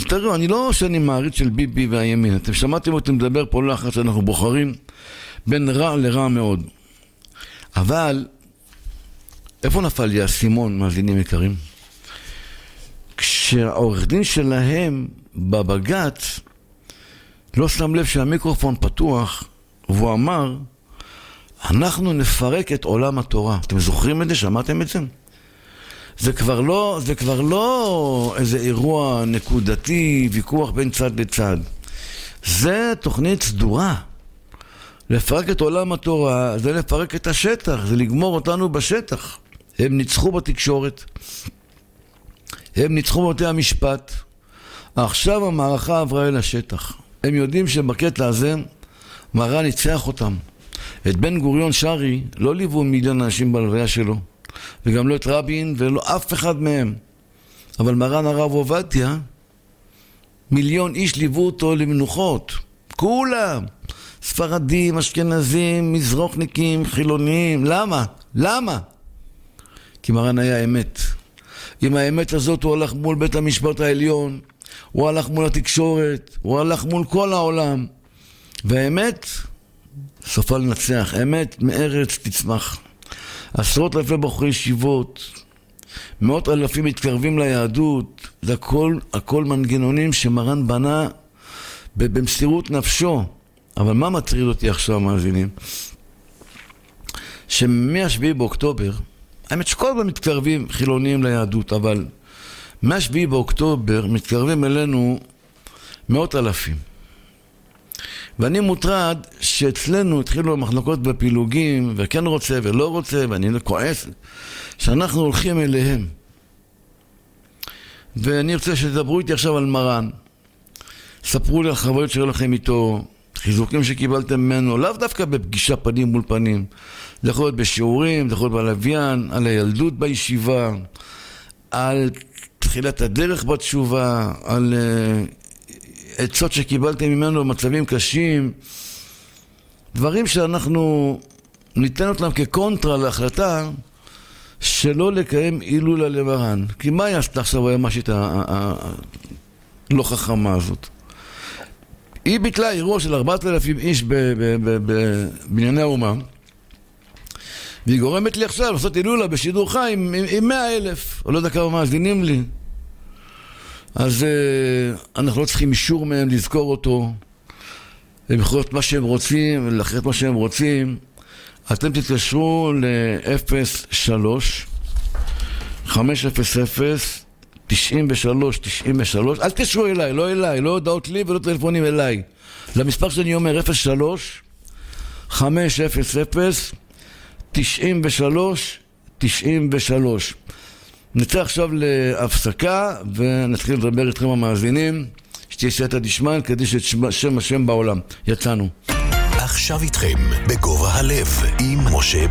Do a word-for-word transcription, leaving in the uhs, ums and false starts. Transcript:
תראו, אני לא שאני מעריץ של ביבי והימין. אתם שמעתם אותי מדבר פה לאחר שאנחנו בוחרים בין רע לרע מאוד. אבל איפה נפל לי הסימון, מאזינים יקרים? כשהעורך דין שלהם בבג"ץ לא שם לב שהמיקרופון פתוח, והוא אמר, אנחנו נפרק את עולם התורה. אתם זוכרים את זה? שמעתם את זה? זה כבר לא, זה כבר לא איזה אירוע נקודתי, ויכוח בין צד לצד. זה תוכנית סדורה. לפרק את עולם התורה, זה לפרק את השטח, זה לגמור אותנו בשטח. הם ניצחו בתקשורת, הם ניצחו בבתי המשפט. עכשיו המערכה עברה אל השטח. הם יודעים שבקטע הזה מרן ניצח אותם. את בן גוריון שרי לא ליוו מיליון אנשים בלוויה שלו, וגם לא את רבין ולא אף אחד מהם. אבל מרן הרב עובדיה, מיליון איש ליוו אותו למנוחות. כולם. ספרדים, אשכנזים, מזרוחניקים, חילוניים. למה? למה? כי מרן היה אמת. עם האמת הזאת הוא הלך מול בית המשפט העליון, הוא הלך מול התקשורת, הוא הלך מול כל העולם. והאמת, סופה לנצח. אמת מארץ תצמח. עשרות אלפי בחורי ישיבות, מאות אלפים מתקרבים ליהדות. זה הכל, הכל מנגנונים שמרן בנה במסירות נפשו. אבל מה מטריד אותי עכשיו, מאזינים? שמהשביעי באוקטובר, האמת שכל הזמן מתקרבים חילוניים ליהדות, אבל מהשביעי באוקטובר מתקרבים אלינו מאות אלפים. ואני מוטרד שאצלנו התחילו המחלוקות בפילוגים, וכן רוצה ולא רוצה, ואני כועס, שאנחנו הולכים אליהם. ואני רוצה שתדברו איתי עכשיו על מרן. ספרו לי על חוויות שהיו לכם איתו, חיזוקים שקיבלתם ממנו, לאו דווקא בפגישה פנים מול פנים. זה יכול להיות בשיעורים, זה יכול להיות בלוויין, על הילדות בישיבה, על תחילת הדרך בתשובה, על uh, עצות שקיבלתם ממנו במצבים קשים, דברים שאנחנו ניתן אותם כקונטרה להחלטה שלא לקיים הילולה למרן. כי מה יעשתה עכשיו הימשית הלא חכמה הזאת? היא ביטלה אירוע של ארבעת אלפים איש בבנייני האומה, והיא גורמת לי עכשיו לעשות הילולה בשידור חי עם, עם, עם מאה אלף, או לא יודע כמה מאזינים לי. אז uh, אנחנו לא צריכים אישור מהם לזכור אותו. הם יכולים לעשות מה שהם רוצים, ולאחרת מה שהם רוצים. אתם תתקשרו ל-אפס שלוש חמש אפס אפס תשעים ושלוש תשעים ושלוש. אל תשרו אליי, לא אליי, לא הודעות לי ולא טלפונים אליי. למספר שאני אומר אפס שלוש חמש אפס אפס תשעים ושלוש תשעים ושלוש. נצא עכשיו להפסקה ונתחיל לדבר איתכם המאזינים. שתהיה סייעתא דשמיא, קדיש את שם השם בעולם. יצאנו. עכשיו איתכם בגובה הלב עם משה